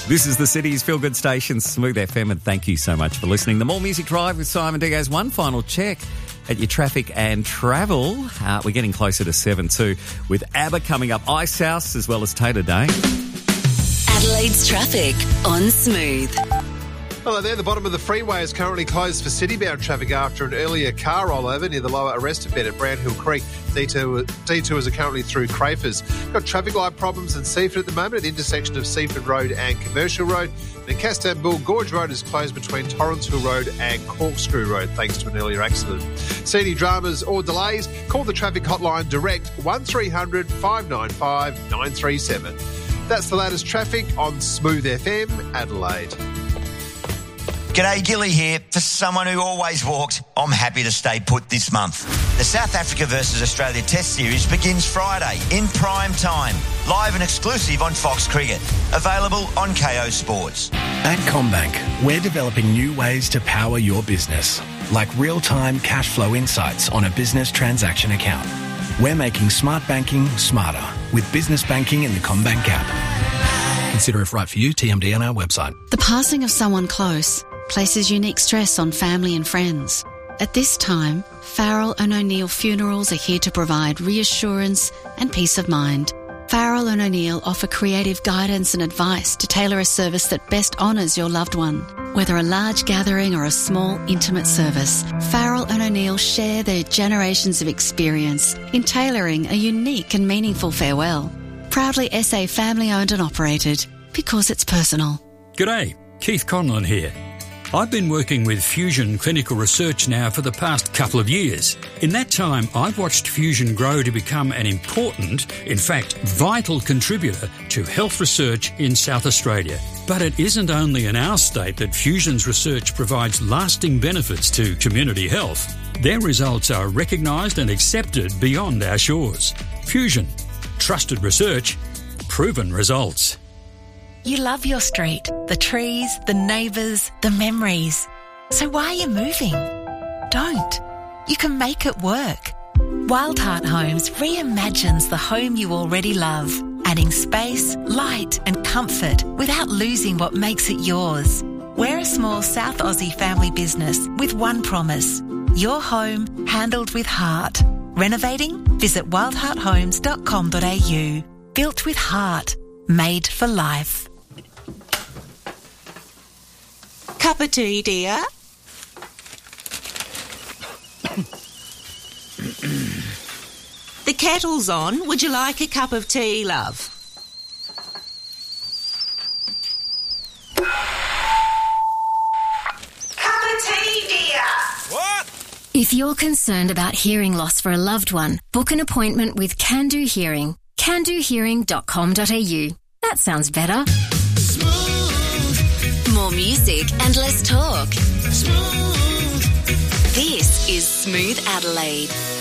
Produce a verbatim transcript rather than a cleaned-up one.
This is the city's feel-good station, Smooth F M, and thank you so much for listening. The More Music Drive with Simon Diaz. One final check at your traffic and travel. Uh, we're getting closer to seven too, with ABBA coming up, Ice House, as well as Taylor Day. Adelaide's traffic on Smooth. Hello there. The bottom of the freeway is currently closed for city-bound traffic after an earlier car rollover near the lower arrested bed at Brownhill Creek. Detour, detours are currently through Crafers. Got traffic light problems in Seaford at the moment at the intersection of Seaford Road and Commercial Road. And Castanbull Gorge Road is closed between Torrens Hill Road and Corkscrew Road thanks to an earlier accident. See any dramas or delays? Call the traffic hotline direct one three hundred, five nine five, nine three seven. That's the latest traffic on Smooth F M Adelaide. G'day, Gilly here. For someone who always walked, I'm happy to stay put this month. The South Africa versus Australia Test Series begins Friday in prime time. Live and exclusive on Fox Cricket. Available on K O Sports. At CommBank, we're developing new ways to power your business, like real-time cash flow insights on a business transaction account. We're making smart banking smarter with business banking in the CommBank app. Consider if right for you, T M D on our website. The passing of someone close places unique stress on family and friends. At this time, Farrell and O'Neill Funerals are here to provide reassurance and peace of mind. Farrell and O'Neill offer creative guidance and advice to tailor a service that best honours your loved one. Whether a large gathering or a small, intimate service, Farrell and O'Neill share their generations of experience in tailoring a unique and meaningful farewell. Proudly S A family-owned and operated, because it's personal. G'day, Keith Conlon here. I've been working with Fusion Clinical Research now for the past couple of years. In that time, I've watched Fusion grow to become an important, in fact, vital contributor to health research in South Australia. But it isn't only in our state that Fusion's research provides lasting benefits to community health. Their results are recognised and accepted beyond our shores. Fusion. Trusted research. Proven results. You love your street, the trees, the neighbours, the memories. So why are you moving? Don't. You can make it work. Wildheart Homes reimagines the home you already love, adding space, light and comfort without losing what makes it yours. We're a small South Aussie family business with one promise: your home handled with heart. Renovating? Visit wildheart homes dot com dot a u. Built with heart. Made for life. Cup of tea, dear? The kettle's on. Would you like a cup of tea, love? Cup of tea, dear? What? If you're concerned about hearing loss for a loved one, book an appointment with Can Do Hearing. can do hearing dot com dot a u. That sounds better. Smooth. More music and less talk. Smooth. This is Smooth Adelaide.